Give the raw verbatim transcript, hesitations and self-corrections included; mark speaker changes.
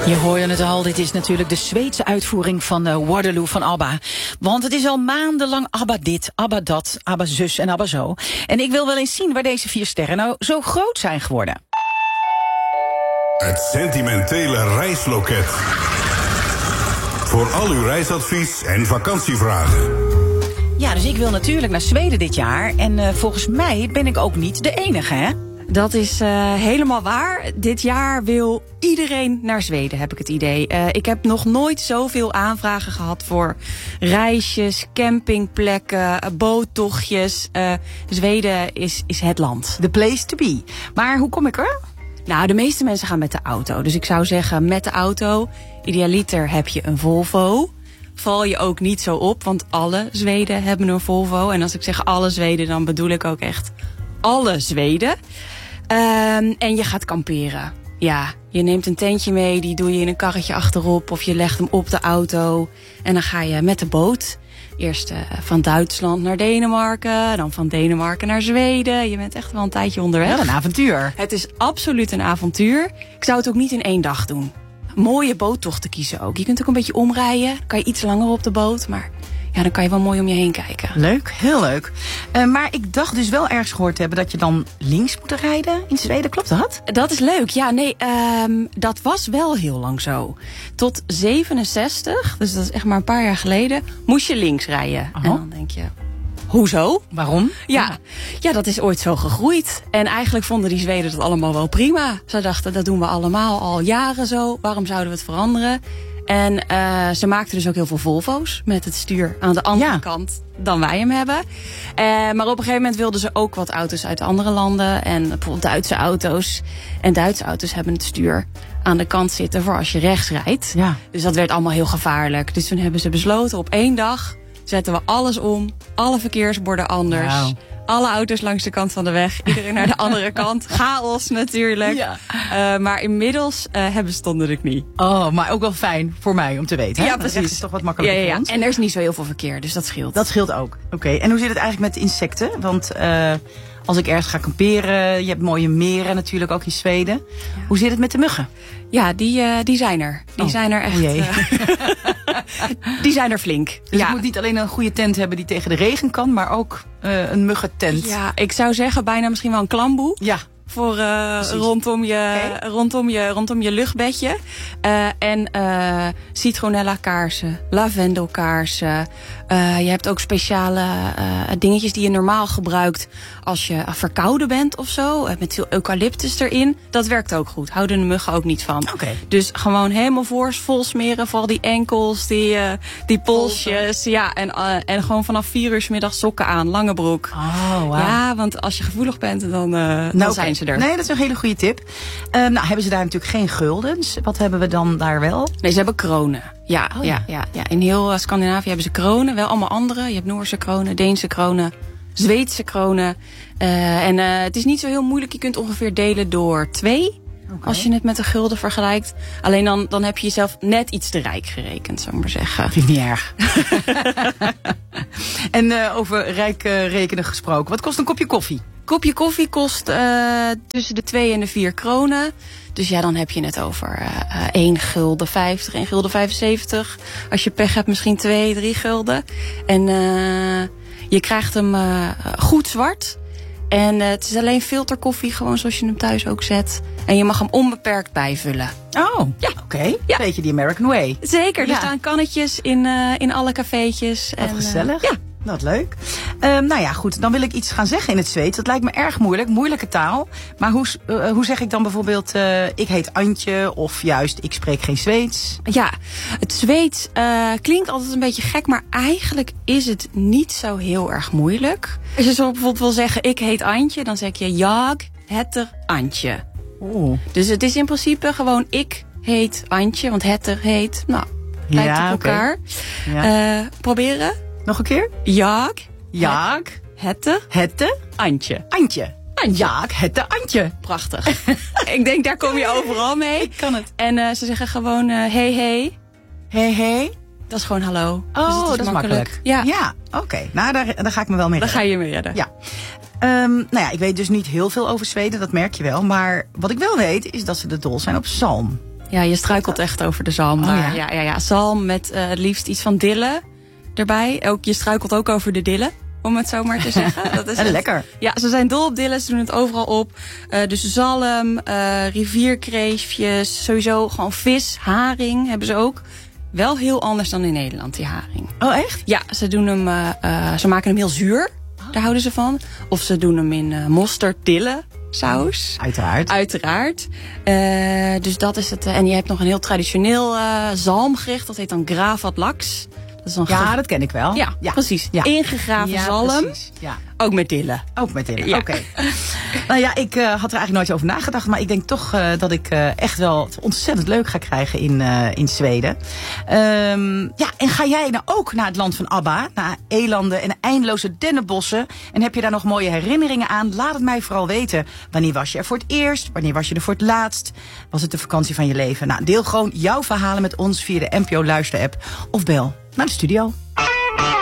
Speaker 1: Je hoorde het al, dit is natuurlijk de Zweedse uitvoering van uh, Waterloo van ABBA. Want het is al maandenlang ABBA dit, ABBA dat, ABBA zus en ABBA zo. En ik wil wel eens zien waar deze vier sterren nou zo groot zijn geworden.
Speaker 2: Het sentimentele reisloket. Voor al uw reisadvies en vakantievragen.
Speaker 1: Ja, dus ik wil natuurlijk naar Zweden dit jaar. En uh, volgens mij ben ik ook niet de enige, hè?
Speaker 3: Dat is uh, helemaal waar. Dit jaar wil iedereen naar Zweden, heb ik het idee. Uh, ik heb nog nooit zoveel aanvragen gehad voor reisjes, campingplekken, boottochtjes. Uh, Zweden is, is het land.
Speaker 1: The place to be. Maar hoe kom ik er?
Speaker 3: Nou, de meeste mensen gaan met de auto. Dus ik zou zeggen, met de auto. Idealiter heb je een Volvo. Val je ook niet zo op, want alle Zweden hebben een Volvo. En als ik zeg alle Zweden, dan bedoel ik ook echt alle Zweden. Um, en je gaat kamperen. Ja, je neemt een tentje mee, die doe je in een karretje achterop. Of je legt hem op de auto. En dan ga je met de boot. Eerst uh, van Duitsland naar Denemarken. Dan van Denemarken naar Zweden. Je bent echt wel een tijdje onderweg.
Speaker 1: Wel een avontuur.
Speaker 3: Het is absoluut een avontuur. Ik zou het ook niet in één dag doen. Mooie boottochten kiezen ook. Je kunt ook een beetje omrijden. Dan kan je iets langer op de boot, maar ja, dan kan je wel mooi om je heen kijken.
Speaker 1: Leuk, heel leuk. Uh, maar ik dacht dus wel ergens gehoord te hebben dat je dan links moet rijden in Zweden. Klopt dat?
Speaker 3: Dat is leuk. Ja, nee, um, dat was wel heel lang zo. Tot zevenenzestig, dus dat is echt maar een paar jaar geleden, moest je links rijden.
Speaker 1: Aha.
Speaker 3: En dan denk je, hoezo?
Speaker 1: Waarom?
Speaker 3: Ja, ja, dat is ooit zo gegroeid. En eigenlijk vonden die Zweden dat allemaal wel prima. Ze dachten, dat doen we allemaal al jaren zo. Waarom zouden we het veranderen? En uh, ze maakten dus ook heel veel Volvo's met het stuur aan de andere
Speaker 1: ja.
Speaker 3: kant dan wij hem hebben. Uh, maar op een gegeven moment wilden ze ook wat auto's uit andere landen. En bijvoorbeeld Duitse auto's. En Duitse auto's hebben het stuur aan de kant zitten voor als je rechts rijdt.
Speaker 1: Ja.
Speaker 3: Dus dat werd allemaal heel gevaarlijk. Dus toen hebben ze besloten, op één dag zetten we alles om. Alle verkeersborden anders.
Speaker 1: Wow.
Speaker 3: Alle auto's langs de kant van de weg. Iedereen naar de andere kant. Chaos natuurlijk.
Speaker 1: Ja.
Speaker 3: Uh, maar inmiddels uh, hebben ze het onder de knie.
Speaker 1: Oh, maar ook wel fijn voor mij om te weten. Hè?
Speaker 3: Ja, precies.
Speaker 1: Dat is toch wat makkelijker
Speaker 3: ja, ja, ja.
Speaker 1: voor ons.
Speaker 3: En er is niet zo heel veel verkeer, dus dat scheelt.
Speaker 1: Dat scheelt ook. Oké, okay. En hoe zit het eigenlijk met insecten? Want uh, als ik ergens ga kamperen, je hebt mooie meren natuurlijk ook in Zweden. Ja. Hoe zit het met de muggen?
Speaker 3: Ja, die, uh, die zijn er. Die
Speaker 1: oh.
Speaker 3: zijn er echt.
Speaker 1: Oh
Speaker 3: uh, die zijn er flink.
Speaker 1: Dus
Speaker 3: ja.
Speaker 1: ik moet niet alleen een goede tent hebben die tegen de regen kan, maar ook uh, een muggentent.
Speaker 3: Ja, ik zou zeggen bijna misschien wel een klamboe.
Speaker 1: Ja.
Speaker 3: Voor uh, rondom, je, okay. rondom, je, rondom je luchtbedje. Uh, en uh, citronella kaarsen, lavendelkaarsen. Uh, je hebt ook speciale uh, dingetjes die je normaal gebruikt als je verkouden bent of zo. Uh, met veel eucalyptus erin. Dat werkt ook goed. Houden de muggen ook niet van.
Speaker 1: Okay.
Speaker 3: Dus gewoon helemaal voor, vol smeren. Vooral die enkels, die, uh, die polsjes. Ja, en, uh, en gewoon vanaf vier uur 's middags sokken aan. Lange broek.
Speaker 1: Oh, wow.
Speaker 3: Ja, want als je gevoelig bent, dan, uh, nou, dan zijn ze er.
Speaker 1: Nee, dat is een hele goede tip. Uh, nou, hebben ze daar natuurlijk geen guldens. Wat hebben we dan daar wel?
Speaker 3: Nee, ze hebben kronen. Ja, oh, ja. Ja, ja. In heel uh, Scandinavië hebben ze kronen. Wel allemaal andere. Je hebt Noorse kronen, Deense kronen, Zweedse kronen. Uh, en uh, het is niet zo heel moeilijk. Je kunt ongeveer delen door twee. Okay. Als je het met de gulden vergelijkt. Alleen dan, dan heb je jezelf net iets te rijk gerekend, zou ik maar zeggen.
Speaker 1: Vind ik niet erg. En uh, over rijk uh, rekenen gesproken. Wat kost een kopje koffie?
Speaker 3: Kopje koffie kost uh, tussen de twee en de vier kronen. Dus ja, dan heb je het over uh, één gulden vijftig, één gulden vijfenzeventig. Als je pech hebt, misschien twee, drie gulden. En uh, je krijgt hem uh, goed zwart. En uh, het is alleen filterkoffie, gewoon zoals je hem thuis ook zet. En je mag hem onbeperkt bijvullen.
Speaker 1: Oh, ja, oké. Okay. Ja. Een beetje die American way.
Speaker 3: Zeker,
Speaker 1: ja.
Speaker 3: Er staan kannetjes in, uh, in alle cafeetjes.
Speaker 1: Wat
Speaker 3: en,
Speaker 1: gezellig.
Speaker 3: Uh, ja.
Speaker 1: Dat leuk. Um, nou ja, goed. Dan wil ik iets gaan zeggen in het Zweeds. Dat lijkt me erg moeilijk. Moeilijke taal. Maar hoe, uh, hoe zeg ik dan bijvoorbeeld... Uh, ik heet Antje of juist ik spreek geen Zweeds?
Speaker 3: Ja, het Zweeds uh, klinkt altijd een beetje gek... maar eigenlijk is het niet zo heel erg moeilijk. Als je zo bijvoorbeeld wil zeggen ik heet Antje... dan zeg je jag heter Antje.
Speaker 1: Oeh.
Speaker 3: Dus het is in principe gewoon ik heet Antje. Want heter heet... Nou, lijkt
Speaker 1: ja,
Speaker 3: op elkaar.
Speaker 1: Okay. Ja.
Speaker 3: Uh, proberen...
Speaker 1: Nog een keer?
Speaker 3: Jag.
Speaker 1: Jag.
Speaker 3: Hette.
Speaker 1: Hette.
Speaker 3: Antje.
Speaker 1: Antje.
Speaker 3: Antje.
Speaker 1: Jag. Hette. Antje.
Speaker 3: Prachtig. Ik denk, daar kom je overal mee.
Speaker 1: Ik kan het.
Speaker 3: En uh, ze zeggen gewoon uh, hey, hey.
Speaker 1: Hey, hey.
Speaker 3: Dat is gewoon hallo.
Speaker 1: Oh,
Speaker 3: dus
Speaker 1: dat
Speaker 3: is
Speaker 1: is makkelijk. makkelijk.
Speaker 3: Ja.
Speaker 1: Ja, oké. Okay. Nou, daar, daar ga ik me wel mee
Speaker 3: Daar
Speaker 1: redden.
Speaker 3: ga je mee redden.
Speaker 1: Ja. Um, nou ja, ik weet dus niet heel veel over Zweden, dat merk je wel. Maar wat ik wel weet, is dat ze de dol zijn op zalm.
Speaker 3: Ja, je struikelt echt over de zalm.
Speaker 1: Oh,
Speaker 3: daar.
Speaker 1: ja?
Speaker 3: Ja, ja, ja. Zalm met uh, het liefst iets van dille erbij. Ook, je struikelt ook over de dille, om het zo maar te zeggen. Dat is
Speaker 1: en
Speaker 3: echt,
Speaker 1: lekker.
Speaker 3: Ja, ze zijn dol op dillen. Ze doen het overal op. Uh, dus zalm, uh, rivierkreefjes, sowieso gewoon vis, haring hebben ze ook. Wel heel anders dan in Nederland, die haring.
Speaker 1: Oh, echt?
Speaker 3: Ja, ze doen hem, uh, uh, ze maken hem heel zuur. Oh. Daar houden ze van. Of ze doen hem in uh, mosterd, dille saus.
Speaker 1: Uiteraard.
Speaker 3: Uiteraard. Uh, dus dat is het. Uh, en je hebt nog een heel traditioneel uh, zalmgericht. Dat heet dan gravat lax. Dat is dan
Speaker 1: ja,
Speaker 3: ge-
Speaker 1: dat ken ik wel.
Speaker 3: Ja, ja. precies. Ja. Ingegraven
Speaker 1: ja,
Speaker 3: zalm.
Speaker 1: Precies. Ja.
Speaker 3: Ook met dillen.
Speaker 1: Ook met dillen,
Speaker 3: ja.
Speaker 1: oké. Okay. Nou ja, ik uh, had er eigenlijk nooit over nagedacht. Maar ik denk toch uh, dat ik uh, echt wel het ontzettend leuk ga krijgen in, uh, in Zweden. Um, ja, en ga jij nou ook naar het land van ABBA? Naar elanden en eindeloze dennenbossen? En heb je daar nog mooie herinneringen aan? Laat het mij vooral weten. Wanneer was je er voor het eerst? Wanneer was je er voor het laatst? Was het de vakantie van je leven? Nou, deel gewoon jouw verhalen met ons via de N P O Luister-app. Of bel naar de studio.